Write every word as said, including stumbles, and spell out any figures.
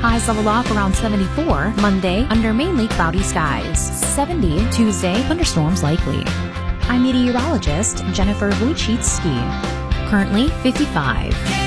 Highs level off around seventy-four. Monday, under mainly cloudy skies. seventy. Tuesday, thunderstorms likely. I'm meteorologist Jennifer Wojcicki. Currently fifty-five.